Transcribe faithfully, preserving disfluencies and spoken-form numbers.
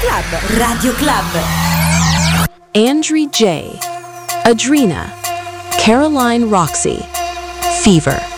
Club. Radio Club. Andrew J, Adrena, Caroline Roxy, Fever.